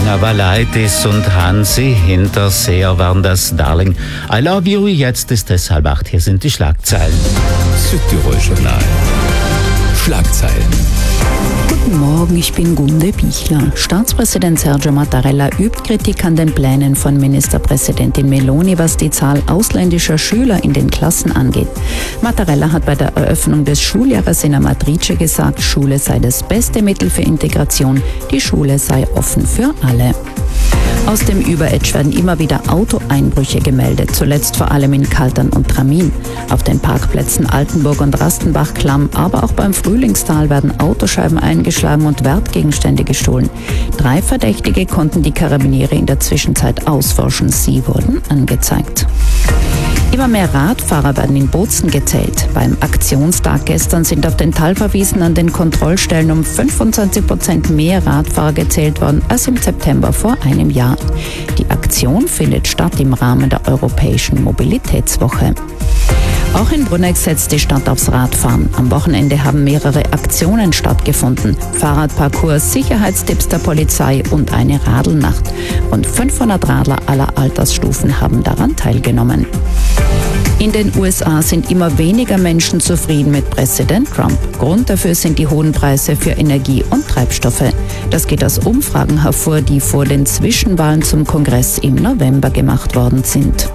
Valaitis und Hansi Hinterseher waren das Darling. I love you, jetzt ist es 7:30. Hier sind die Schlagzeilen. Südtirol-Journal. Schlagzeilen. Guten Morgen, ich bin Gunde Bichler. Staatspräsident Sergio Mattarella übt Kritik an den Plänen von Ministerpräsidentin Meloni, was die Zahl ausländischer Schüler in den Klassen angeht. Mattarella hat bei der Eröffnung des Schuljahres in Amatrice gesagt, Schule sei das beste Mittel für Integration, die Schule sei offen für alle. Aus dem Überetsch werden immer wieder Autoeinbrüche gemeldet, zuletzt vor allem in Kaltern und Tramin. Auf den Parkplätzen Altenburg und Rastenbach-Klamm, aber auch beim Frühlingstal werden Autoscheiben eingeschlagen und Wertgegenstände gestohlen. 3 Verdächtige konnten die Karabiniere in der Zwischenzeit ausforschen. Sie wurden angezeigt. Immer mehr Radfahrer werden in Bozen gezählt. Beim Aktionstag gestern sind auf den Talverwiesen an den Kontrollstellen um 25% mehr Radfahrer gezählt worden als im September vor einem Jahr. Die Aktion findet statt im Rahmen der Europäischen Mobilitätswoche. Auch in Bruneck setzt die Stadt aufs Radfahren. Am Wochenende haben mehrere Aktionen stattgefunden. Fahrradparcours, Sicherheitstipps der Polizei und eine Radelnacht. Rund 500 Radler aller Altersstufen haben daran teilgenommen. In den USA sind immer weniger Menschen zufrieden mit Präsident Trump. Grund dafür sind die hohen Preise für Energie und Treibstoffe. Das geht aus Umfragen hervor, die vor den Zwischenwahlen zum Kongress im November gemacht worden sind.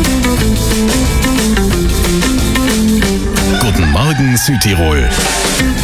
Guten Morgen Südtirol.